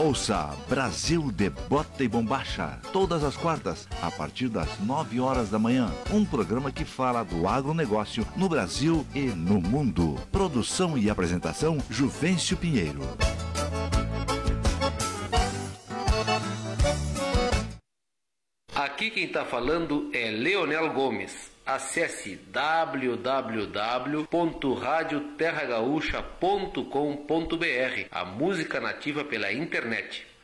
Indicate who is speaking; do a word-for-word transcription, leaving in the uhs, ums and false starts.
Speaker 1: Ouça Brasil de Bota e Bombacha, todas as quartas, a partir das nove horas da manhã. Um programa que fala do agronegócio no Brasil e no mundo. Produção e apresentação, Juvencio Pinheiro.
Speaker 2: Aqui quem está falando é Leonel Gomes. Acesse w w w ponto rádio terra gaúcha ponto com ponto b r, a música nativa pela internet.